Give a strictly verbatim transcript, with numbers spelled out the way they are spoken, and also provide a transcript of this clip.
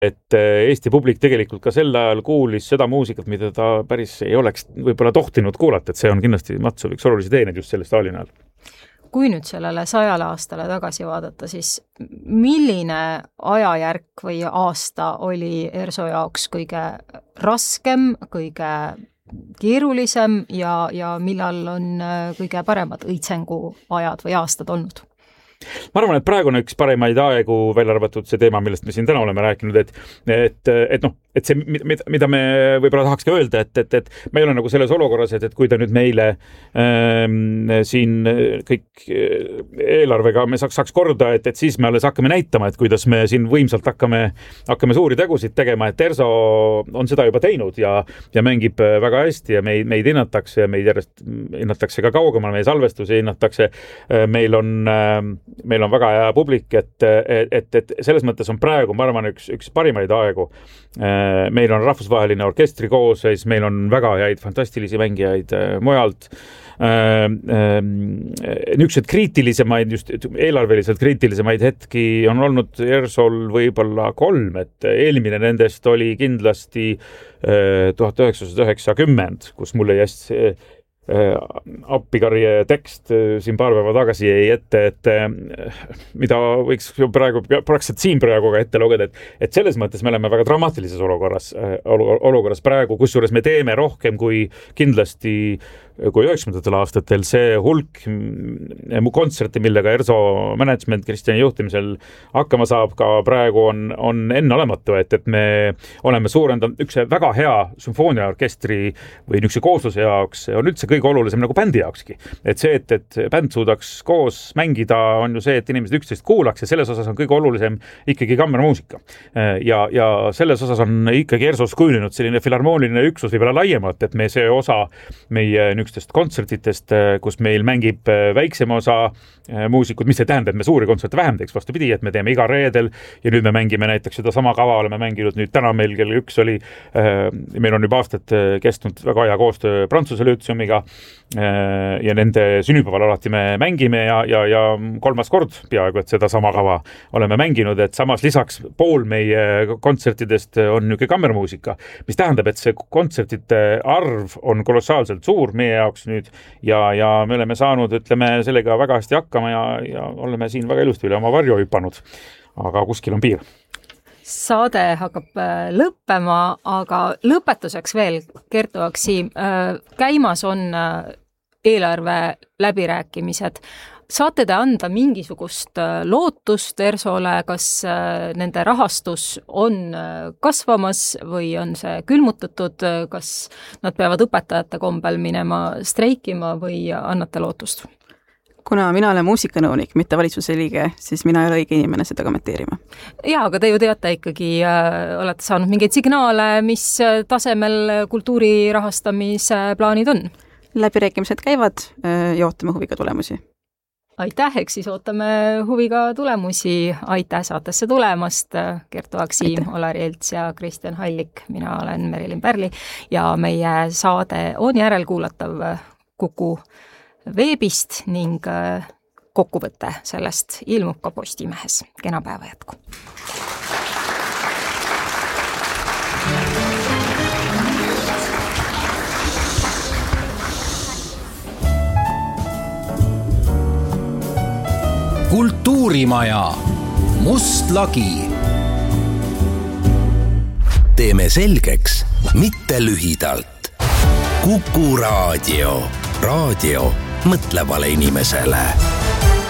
et Eesti publik tegelikult ka sel ajal kuulis seda muusikat, mida ta päris ei oleks võib-olla tohtinud kuulata, et see on kindlasti Matsu üks olulisi teened just selle Stalini ajal. Kui nüüd sellele sajale aastale tagasi vaadata, siis milline ajajärk või aasta oli Erso jaoks kõige raskem, kõige keerulisem ja, ja millal on kõige paremad õitsengu ajad või aastad olnud? Ma arvan, et praegu on üks parimaid aegu välja arvatud see teema, millest me siin täna oleme rääkinud, et, et, et, noh, et see, mida me võib-olla tahaks ka öelda, et, et, et me ei ole nagu selles olukorras, et, et kui ta nüüd meile ähm, siin kõik eelarvega me saaks, saaks korda, et, et siis me alles hakkame näitama, et kuidas me siin võimsalt hakkame, hakkame suuri tegusid tegema, et Erso on seda juba teinud ja, ja mängib väga hästi ja meid, meid hinnatakse ja meid järjest hinnatakse ka kaugemal, meie salvestusi hinnatakse, meil on ähm, meil on väga hea publik, et, et, et selles mõttes on praegu, ma arvan, üks, üks parimaid aegu. Meil on rahvusvaheline orkestri koosseis, meil on väga häid fantastilisi mängijaid mujalt. Niisugused kriitilisemaid, just eelarveliselt kriitilisemaid hetki on olnud Ersol võib-olla kolm, et eelmine nendest oli kindlasti tuhat üheksasada üheksakümmend, kus mulle jäst appikarje tekst siin paar päeva tagasi jäi ette, et mida võiks praegu, praktiliselt siin praegu ka ette lugeda, et, et selles mõttes me oleme väga dramaatilises olukorras, olukorras praegu, kusjuures me teeme rohkem kui kindlasti kui üheksakümnendatel aastatel see hulk kontserte, millega Erso management Kristjani juhtimisel hakkama saab, ka praegu on, on enneolematu, et, et me oleme suurendanud üks väga hea sümfooniaorkestri või niisuguse koosluse jaoks, on üldse kõige olulisem nagu bändi jaokski. Et see, et, et bänd suudaks koos mängida, on ju see, et inimesed üksteist kuulaks ja selles osas on kõige olulisem ikkagi kammermuusika. Ja, ja selles osas on ikkagi Ersos kujunenud selline filharmooniline üksus võib-olla laiemalt, et me see osa meie niisugustest kontsertitest, kus meil mängib väiksem osa muusikud, mis ei tähenda, et me suuri kontserte vähem teeks, vastupidi, et me teeme iga reedel ja nüüd me mängime näiteks seda sama kava, oleme mänginud nüüd täna meil kell üks oli, meil on juba aastat kestnud väga hea koostöö Prantsuse Lütseumiga ja nende sünnipäeval alati me mängime ja, ja, ja kolmas kord peaaegu, et seda sama kava oleme mänginud, et samas lisaks pool meie kontsertidest on niisugune kammermuusika, mis tähendab, et see kontsertide arv on kolossaalselt suur meie jaoks nüüd ja, ja me oleme saanud, ütleme, sellega väga hästi hakkama ja, ja oleme siin väga ilusti üle oma varju hüpanud, aga kuskil on piir. Saade hakkab lõppema, aga lõpetuseks veel, Kertu Aksim, käimas on eelarve läbirääkimised. Saate te anda mingisugust lootust Ersole, kas nende rahastus on kasvamas või on see külmutatud, kas nad peavad õpetajate kombel minema streikima või annate lootust? Kuna mina olen muusikanõunik, mitte valitsuse liige, siis mina ei ole õige inimene seda kommenteerima. Jaa, aga te ju teate ikkagi, äh, olete saanud mingeid signaale, mis tasemel kultuuri rahastamise plaanid on? Läbirääkimised käivad ja ootame huviga tulemusi. Aitäh, eks siis ootame huviga tulemusi. Aitäh saatesse tulemast, Kertu Aksim, Olari Elts ja Kristjan Hallik. Mina olen Merilin Pärli ja meie saade on järelkuulatav Kuku veebist ning kokkuvõte sellest ilmub ka Postimehes. Kena päeva jätku! Kultuurimaja Must lagi. Teeme selgeks, mitte lühidalt. Kuku raadio. Raadio mõtlevale inimesele.